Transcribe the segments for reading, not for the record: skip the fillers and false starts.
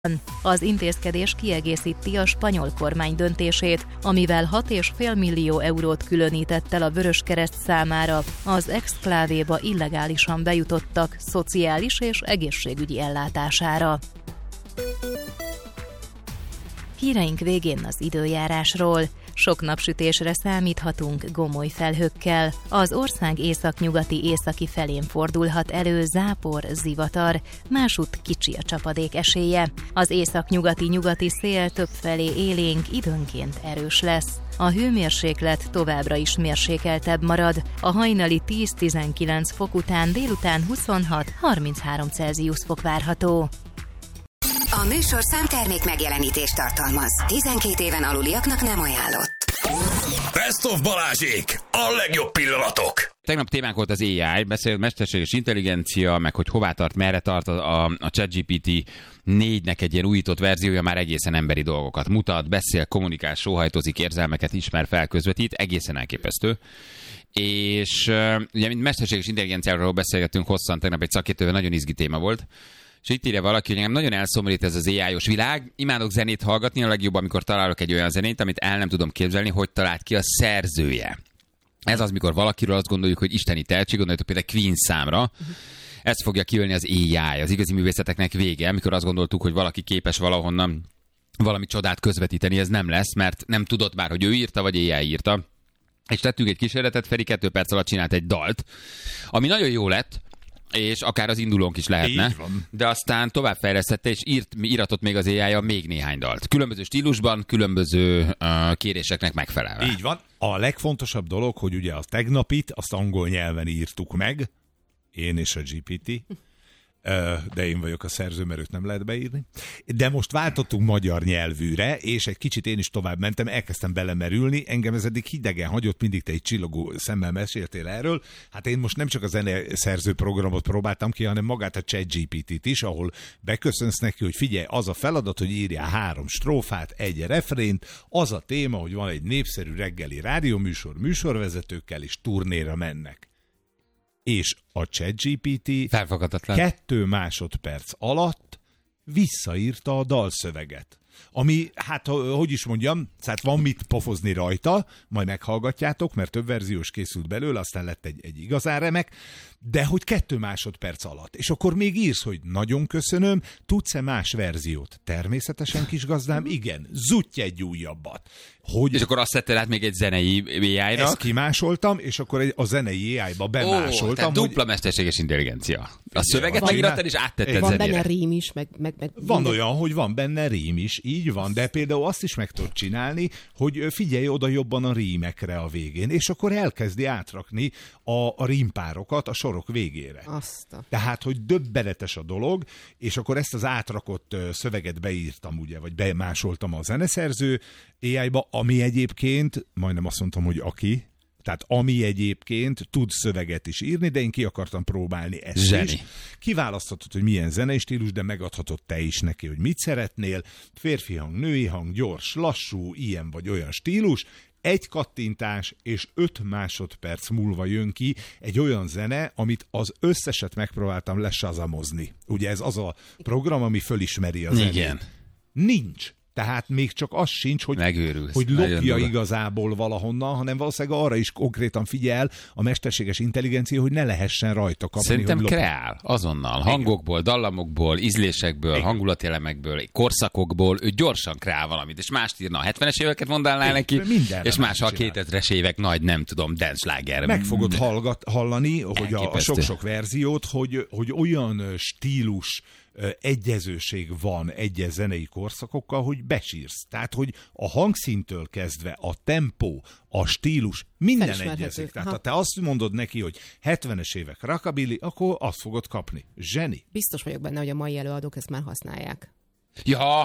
Az intézkedés kiegészíti a spanyol kormány döntését, amivel 6,5 millió eurót különített el a Vöröskereszt számára az exklávéba illegálisan bejutottak szociális és egészségügyi ellátására. Híreink végén az időjárásról. Sok napsütésre számíthatunk gomoly felhőkkel. Az ország északnyugati északi felén fordulhat elő zápor, zivatar, másútt kicsi a csapadék esélye. Az északnyugati-nyugati szél többfelé élénk, időnként erős lesz. A hőmérséklet továbbra is mérsékeltebb marad, a hajnali 10-19 fok után délután 26-33 Celsius fok várható. A műsorszám termék megjelenítést tartalmaz. 12 éven aluliaknak nem ajánlott. Best of Balázsék! A legjobb pillanatok! Tegnap témánk volt az AI, beszélt mesterséges intelligencia, meg hogy hová tart, merre tart a ChatGPT 4-nek egy ilyen újított verziója, már egészen emberi dolgokat mutat, beszél, kommunikál, sóhajtozik, érzelmeket ismer fel, közvetít, egészen elképesztő. És ugye, mint mesterséges intelligenciáról beszélgettünk hosszan, tegnap egy szakértővel, nagyon izgi téma volt. És itt írja valaki, hogy nagyon elszomorít ez az AI-os világ. Imádok zenét hallgatni, a legjobb, amikor találok egy olyan zenét, amit el nem tudom képzelni, hogy talált ki a szerzője. Ez az, mikor valakiről azt gondoljuk, hogy isteni tehetség, gondoljuk például Queen számra. Ez fogja kijönni az AI, az igazi művészeteknek vége, amikor azt gondoltuk, hogy valaki képes valahonnan valami csodát közvetíteni, ez nem lesz, mert nem tudott már, hogy ő írta, vagy AI írta. És tettünk egy kísérletet, Feri 2 perc alatt csinált egy dalt, ami nagyon jó lett, és akár az indulónk is lehetne, de aztán továbbfejlesztette, és íratott még az AI-ja még néhány dalt. Különböző stílusban, különböző kéréseknek megfelelve. Így van. A legfontosabb dolog, hogy ugye a tegnapit, azt angol nyelven írtuk meg, én és a GPT, de én vagyok a szerző, mert őt nem lehet beírni. De most váltottunk magyar nyelvűre, és egy kicsit én is tovább mentem, elkezdtem belemerülni, engem ez eddig hidegen hagyott, mindig te egy csillogó szemmel meséltél erről. Hát én most nem csak a zeneszerző programot próbáltam ki, hanem magát a ChatGPT-t is, ahol beköszönsz neki, hogy figyelj, az a feladat, hogy írjál 3 strófát, egy refrént, az a téma, hogy van egy népszerű reggeli rádióműsor, műsorvezetőkkel, és turnéra mennek. És a ChatGPT 2 másodperc alatt visszaírta a dalszöveget. Ami, hát hogy is mondjam, hát van mit pofozni rajta, majd meghallgatjátok, mert több verziós készült belőle, aztán lett egy igazán remek, de hogy 2 másodperc alatt. És akkor még írsz, hogy nagyon köszönöm, tudsz-e más verziót? Természetesen, kis gazdám, igen, zutty egy újabbat. Hogy és akkor azt tettél át még egy zenei AI-ra? Ezt kimásoltam, és akkor a zenei AI-ba bemásoltam. Tehát dupla mesterséges intelligencia. A szöveget megírtad, és áttetted van zenére. Van benne rím is, meg van olyan, hogy van benne rím is, így van, de például azt is meg tudod csinálni, hogy figyelj oda jobban a rímekre a végén, és akkor elkezdi átrakni a rímpárokat a sorok végére. Tehát, hogy döbbenetes a dolog, és akkor ezt az átrakott szöveget beírtam, ugye, vagy bemásoltam a zeneszerző AI-ba, ami egyébként, majdnem azt mondtam, hogy tehát ami egyébként tud szöveget is írni, de én ki akartam próbálni ezt Zseni. is. Kiválaszthatod, hogy milyen zenei stílus, de megadhatod te is neki, hogy mit szeretnél. Férfi hang, női hang, gyors, lassú, ilyen vagy olyan stílus. Egy kattintás és 5 másodperc múlva jön ki egy olyan zene, amit az összeset megpróbáltam lesazamozni. Ugye ez az a program, ami fölismeri a zenét. Igen. Nincs. Tehát még csak az sincs, hogy lopja igazából valahonnan, hanem valószínűleg arra is konkrétan figyel a mesterséges intelligencia, hogy ne lehessen rajta kapni. Szerintem hogy kreál azonnal. Hangokból, dallamokból, ízlésekből, hangulatelemekből, korszakokból, ő gyorsan kreál valamit, és mást írna. A 70-es éveket mondálnál neki, és más a 2000-es évek nagy, nem tudom, dance-sláger. Meg fogod hallani, hogy a sok-sok verziót, hogy olyan stílus egyezőség van egyes zenei korszakokkal, hogy besírsz. Tehát, hogy a hangszíntől kezdve a tempó, a stílus, minden egyezik. Tehát, ha te azt mondod neki, hogy 70-es évek rockabilly, akkor azt fogod kapni. Zseni. Biztos vagyok benne, hogy a mai előadók ezt már használják. Ja,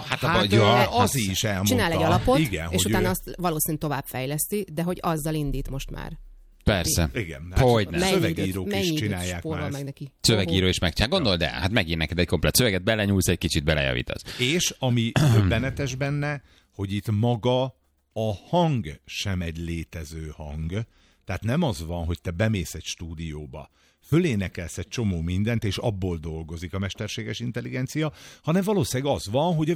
az is elmondta. Csinál egy alapot, igen, és utána azt valószínűleg továbbfejleszti, de hogy azzal indít most már. Persze. Igen. Hogyne. Szövegírók is csinálják már. Meg neki. Szövegíró is megcsinál. Gondold el, hát megír neked egy komplet szöveget, belenyúlsz, egy kicsit belejavítasz. És ami döbbenetes benne, hogy itt maga a hang sem egy létező hang. Tehát nem az van, hogy te bemész egy stúdióba, fölénekelsz egy csomó mindent, és abból dolgozik a mesterséges intelligencia, hanem valószínűleg az van, hogy a